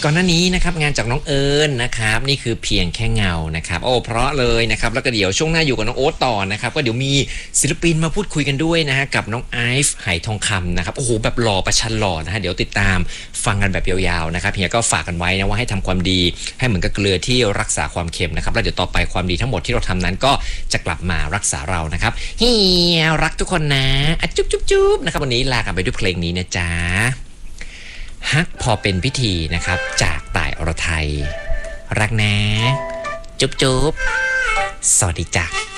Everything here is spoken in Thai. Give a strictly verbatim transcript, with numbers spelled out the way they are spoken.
ก่อนหน้านี้นะครับงานจากน้องเอิญนะครับนี่คือเพียงแค่เงานะครับโอ้เพราะเลยนะครับแล้วก็เดี๋ยวช่วงหน้าอยู่กับน้องโอ๊ตต่อนะครับก็เดี๋ยวมีศิลปินมาพูดคุยกันด้วยนะฮะกับน้องไอฟ์ไหทองคำนะครับโอ้โหแบบหล่อประชันหล่อนะฮะเดี๋ยวติดตามฟังกันแบบยาวๆนะครับเฮียก็ฝากกันไว้นะว่าให้ทำความดีให้เหมือนกับเกลือที่รักษาความเค็มนะครับแล้วเดี๋ยวต่อไปความดีทั้งหมดที่เราทำนั้นก็จะกลับมารักษาเรานะครับเฮียรักทุกคนนะอะจุ๊บจุ๊บจุ๊บนะครับวันนี้ลากันไปด้วยเพลงนี้นะจ๊ะฮักพอเป็นพิธีนะครับจากต่ายอรไทยรักนะจุ๊บจุ๊บสวัสดีจ้ะ